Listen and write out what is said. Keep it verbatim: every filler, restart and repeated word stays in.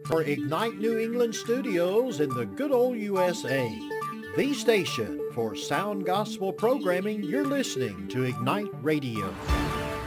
For Ignite New England Studios in the good old U S A, the station for sound gospel programming, you're listening to Ignite Radio.